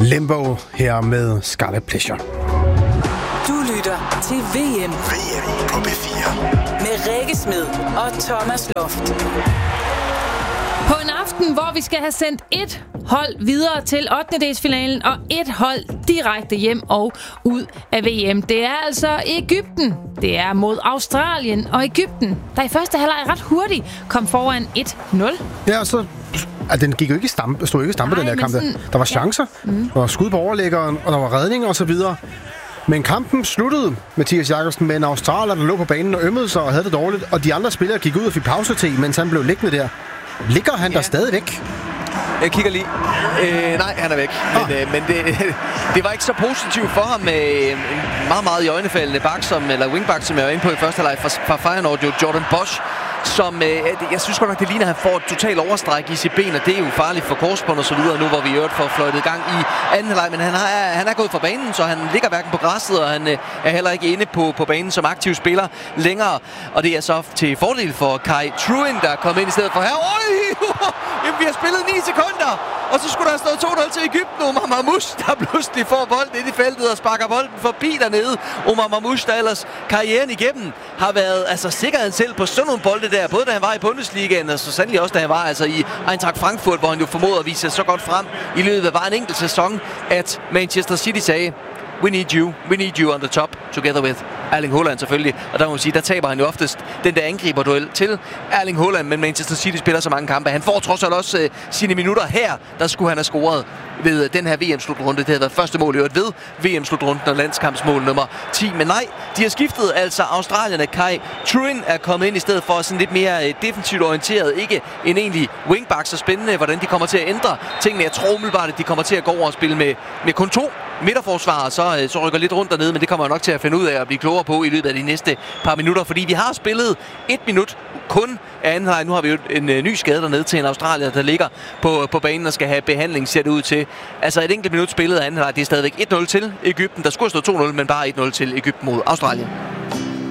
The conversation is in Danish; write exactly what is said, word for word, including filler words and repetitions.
Limbo her med Scarlet Pleasure. Du lytter til V M. V M på P fire. Med Rikke Smed og Thomas Loft. På en aften, hvor vi skal have sendt et hold videre til ottendedelsfinalen og et hold direkte hjem og ud af V M. Det er altså Egypten. Det er mod Australien og Egypten, der i første halvleg ret hurtigt kom foran et nul. Ja, så at den gik jo ikke i stampe, stod ikke i stampe, Nej, den der kamp. sådan, Der var chancer, ja. mm. der var skud på overlæggeren, og der var redninger og så videre. Men kampen sluttede Mathias Jakobsen med en australier, der lå på banen og ømmede sig og havde det dårligt, og de andre spillere gik ud og fik pause-te, mens han blev liggende der. Ligger han ja. der stadigvæk? Jeg kigger lige. Øh, nej, han er væk. Men, ah. øh, men det, det var ikke så positivt for ham med en meget, meget iøjnefaldende bak, som, eller wingback, som jeg var inde på i første halvleg fra, fra Feyenoord, jo Jordan Bosch, som øh, jeg synes godt nok, det ligner, at han får et totalt overstræk i sit ben, og det er jo farligt for korsbånd og så videre, nu hvor vi i øvrigt får fløjtet i gang i anden halvleg, men han, har, han er gået fra banen, så han ligger hverken på græsset, og han øh, er heller ikke inde på, på banen som aktiv spiller længere, og det er så til fordel for Kai Truin, der er kommet ind i stedet for her. Øj! Jamen, vi har spillet ni sekunder, og så skulle der have stået to nul til Egypten. Omar Mamouche, der pludselig får bolden ind i feltet og sparker bolden forbi dernede. Omar Mamouche, der ellers karrieren igennem har været altså sikkerheden selv på sådan nogle bolde der, både da han var i Bundesligaen, og så sandelig også da han var altså i Eintracht Frankfurt, hvor han jo formåede at vise sig så godt frem i løbet af bare en enkelt sæson, at Manchester City sagde, we need you, we need you on the top, together with Erling Haaland selvfølgelig. Og der må man sige, der taber han jo oftest den der angriberduel til Erling Haaland, men Manchester City spiller så mange kampe. Han får trods alt også uh, sine minutter her, der skulle han have scoret ved den her V M-slutrunde. Det havde været første mål i øvrigt ved V M-slutrunden og landskampsmål nummer ti. Men nej, de har skiftet altså australierne. Kai Truin er kommet ind i stedet for sådan lidt mere uh, defensivt orienteret. Ikke en egentlig wingback, så spændende, hvordan de kommer til at ændre tingene. Jeg tror umiddelbart, at de kommer til at gå over og spille med, med kun to midterforsvarer, så, så rykker lidt rundt dernede, men det kommer jeg nok til at finde ud af at blive klogere på i løbet af de næste par minutter, fordi vi har spillet et minut kun af anden halvleg. Nu har vi jo en uh, ny skade dernede til en australier, der ligger på, på banen og skal have behandling, ser det ud til. Altså et enkelt minut spillet af anden halvleg, det er stadigvæk et nul til Egypten. Der skulle have stået to nul, men bare et nul til Egypten mod Australien.